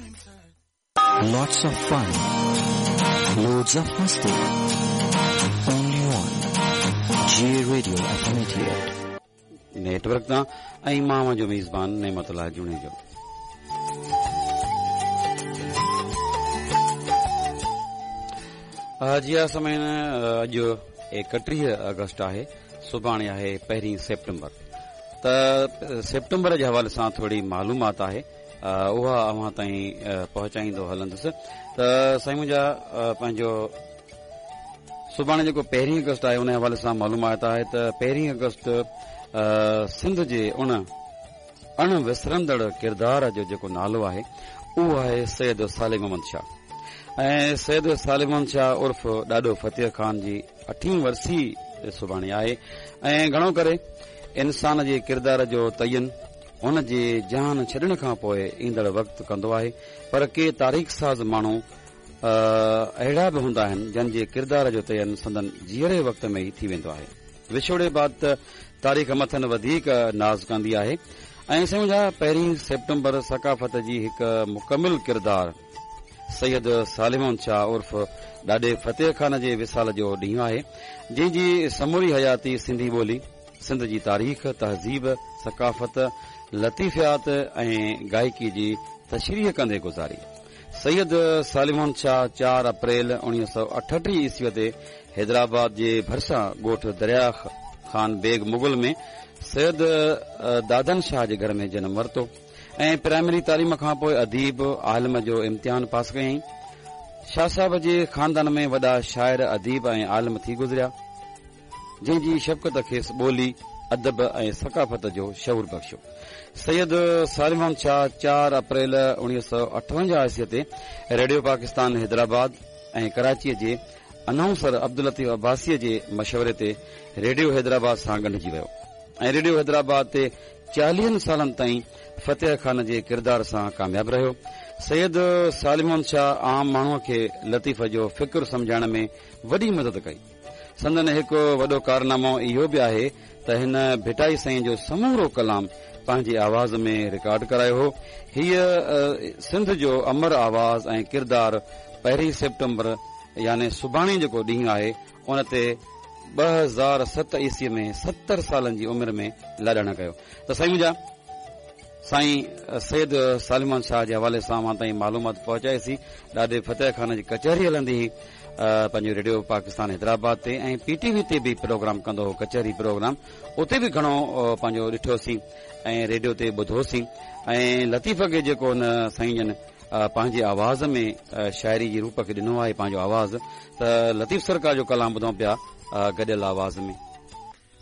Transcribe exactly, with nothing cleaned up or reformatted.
Lots of fun, loads of masti. Only on J Radio F M eighty-eight. Network तां ऐं मां जो मेज़बान नेमतुल्लाह जुणे जो जिया समय अॼु एकटीह अगस्त आहे, सुभाणे आहे पहिरीं सेप्टेम्बर। त सेप्टेम्बर जे हवाले सां थोरी मालूमात आहे, उहा अव्हां ताईं पहुचाईंदो हलंदुसि। त साईं मुंहिंजा पंहिंजो सुभाणे जेको पहिरीं अगस्त आहे उन हवाले सां मालूमात आहे त पहिरीं अगस्त सिंध जे उन अण विसरंदड़ किरदार जो जेको नालो आहे उहो आहे सैयद सालिम अहमद शाह। ऐं सैयद सालिम अहमद शाह उर्फ ॾाॾो फतेह खान जी अठीं वरसी सुभाणे आहे। ऐं घणो करे इंसान जे किरदार जो तयन हुन जे जान छॾण खां पोइ ईंदड़ वक़्तु कंदो आहे, पर के तारीख़ साज़ माण्हू अहिड़ा बि हूंदा आहिनि जंहिंजे किरदार जो तयन संदन जीअरे वक़्त में ई थी वेंदो आहे। विछोड़े बाद त तारीख़ मथनि वधीक नाज़ कंदी आहे। ऐं सम्झा पहिरीं सेप्टेम्बर सकाफ़त जी हिकु मुकमिल किरदार सैयद सालिम अहमद शाह उर्फ ॾाॾे फतेह खान जे विसाल जो ॾींहुं आहे, जंहिंजी समूरी हयाती सिंधी ॿोली, सिंध जी तारीख़, तहज़ीब, सकाफ़त, लतीफ़ियात ऐं गायकी जी तशरीह कंदे गुज़ारी। सैयद सालिम अहमद शाह चार अप्रैल उणिवीह सौ अठटीह ईस्वीअ ते हैदराबाद जे भरिसां ॻोठ दरिया खान बेग मुगल में सैयद दादन शाह जे घर में जनम वरितो ऐं प्राइमरी तालीम खां पोइ अदीब आलिम जो इम्तिहान पास कयईं। शाह साहब जे खानदान में वॾा शाइर, अदीब ऐं आलिम थी गुज़रिया, जंहिंजी शफ़क़त खेसि ॿोली, अदब ऐं सकाफ़त जो शऊर बख़्शियो। सैयद सालिम अहमद शाह चार अप्रैल उणिवीह सौ अठवंजाह ईस्वीअ ते रेडियो पाकिस्तान हैदराबाद ऐं कराचीअ जे अनाउंसर अब्दुल लतीफ़ अब्बासीअ जे मशवरे ते रेडियो हैदराबाद सां ॻंढिजी वियो ऐं रेडियो हैदराबाद ते चालीहनि सालनि ताईं फतेह खान जे किरदार सां कामयाब रहियो। सैयद सालिम अहमद शाह आम माण्हूअ खे लतीफ़ जो फ़िक्र सम्झाइण में वॾी मदद कई। संदन हिकु वॾो कारनामो इहो बि आहे त हिन भिटाई साईं जो समूरो कलाम पंहिंजी आवाज़ में रिकॉर्ड करायो हो। हीअ सिंध जो अमर आवाज़ ऐं किरदार पहिरीं सेप्टेम्बर यानी सुभाणे जेको ॾींहुं आहे उन ते ॿ हज़ार सत ईस्वीअ में सतरि सालनि जी उमिरि में लाॾाणा कयो। त साईं मुंहिंजा साईं सैयद सालिम अहमद शाह जे हवाले सां मां ताईं मालूमात पहुचाईसीं। ॾाढे फतेह खान जी कचहरी हलंदी हुई पंहिंजो रेडियो पाकिस्तान हैदराबाद ते, ऐं पीटीवी ते बि प्रोग्राम कंदो हो, कचहरी प्रोग्राम, उते बि घणो पंहिंजो ॾिठोसीं ऐं रेडियो ते ॿुधोसीं। ऐं लतीफ़ खे जेको हुन साईं जन पंहिंजी आवाज़ में शाइरी जी रूप खे ॾिनो आहे पंहिंजो आवाज़, त लतीफ़ सरकार जो कलाम ॿुधूं पिया गॾियल आवाज़ में।